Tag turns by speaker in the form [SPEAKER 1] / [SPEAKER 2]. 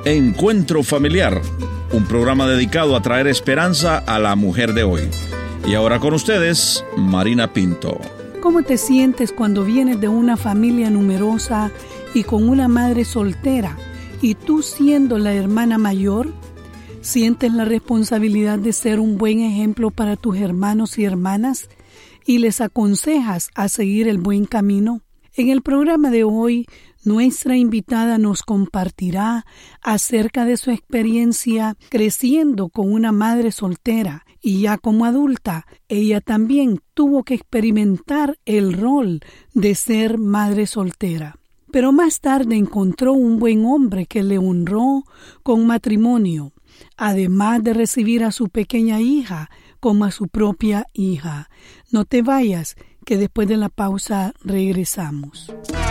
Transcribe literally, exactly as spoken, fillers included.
[SPEAKER 1] Encuentro Familiar, un programa dedicado a traer esperanza a la mujer de hoy. Y ahora con ustedes, Marina Pinto.
[SPEAKER 2] ¿Cómo te sientes cuando vienes de una familia numerosa y con una madre soltera, y tú siendo la hermana mayor? ¿Sientes la responsabilidad de ser un buen ejemplo para tus hermanos y hermanas y les aconsejas a seguir el buen camino? En el programa de hoy, nuestra invitada nos compartirá acerca de su experiencia creciendo con una madre soltera, y ya como adulta, ella también tuvo que experimentar el rol de ser madre soltera. Pero más tarde encontró un buen hombre que le honró con matrimonio, además de recibir a su pequeña hija como a su propia hija. No te vayas, que después de la pausa regresamos.